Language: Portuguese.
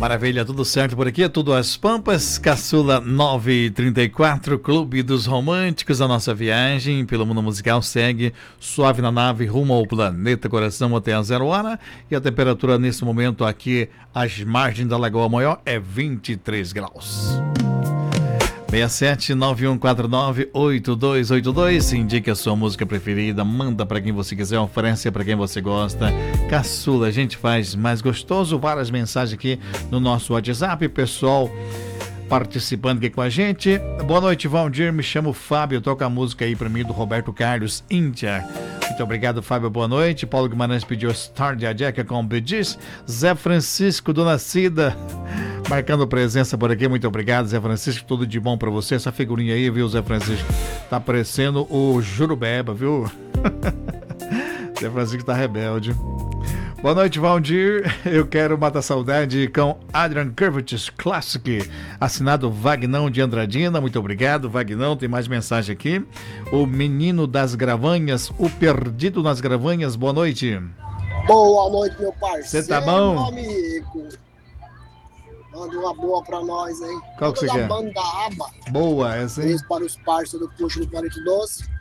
Maravilha, tudo certo por aqui, tudo às pampas, Caçula 934, Clube dos Românticos, a nossa viagem pelo mundo musical segue suave na nave rumo ao planeta Coração até a 0 hora e a temperatura nesse momento aqui às margens da Lagoa Maior é 23 graus. 6791498282, indique a sua música preferida, manda para quem você quiser, oferece para quem você gosta. Caçula, a gente faz mais gostoso. Várias mensagens aqui no nosso WhatsApp, pessoal participando aqui com a gente. Boa noite, Valdir, me chamo Fábio, toca a música aí para mim do Roberto Carlos, Índia. Muito obrigado, Fábio, boa noite. Paulo Guimarães pediu Star de Ajeca com Bedis. Zé Francisco, Dona Cida, marcando presença por aqui, muito obrigado, Zé Francisco, tudo de bom pra você. Essa figurinha aí, viu, Zé Francisco? Tá parecendo o Jurubeba, viu? Zé Francisco tá rebelde. Boa noite, Valdir. Eu quero Mata a Saudade com Adrian Curvatus Classic, assinado Vagnão de Andradina. Muito obrigado, Vagnão. Tem mais mensagem aqui. O Menino das Gravanhas, o Perdido nas Gravanhas. Boa noite. Boa noite, meu parceiro. Você tá bom? Meu amigo. Manda uma boa pra nós, hein? Qual que você quer? Banda da Aba. Boa, essa aí. Para os parceiros do Puxo do 42.